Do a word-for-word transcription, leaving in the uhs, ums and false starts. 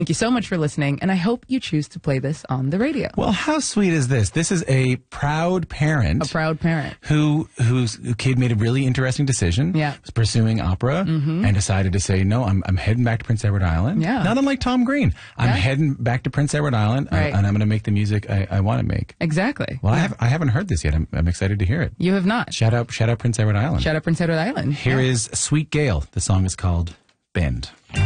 Thank you so much for listening, and I hope you choose to play this on the radio. Well, how sweet is this? This is a proud parent. A proud parent. Who, whose kid made a really interesting decision. Yeah. Was pursuing opera mm-hmm. and decided to say, no, I'm, I'm heading back to Prince Edward Island. Yeah. Not unlike Tom Green. I'm yeah. heading back to Prince Edward Island, right. and I'm going to make the music I, I want to make. Exactly. Well, yeah. I, have, I haven't heard this yet. I'm, I'm excited to hear it. You have not. Shout out, shout out Prince Edward Island. Shout out Prince Edward Island. Here yeah. is Sweet Gale. The song is called Bend.